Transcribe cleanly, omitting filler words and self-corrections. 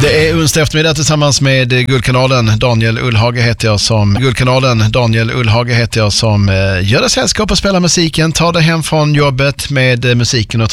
Det är onsdag eftermiddag tillsammans med Guldkanalen. Daniel Ullhage heter jag som gör det sällskap och spelar musiken. Ta dig hem från jobbet med musiken och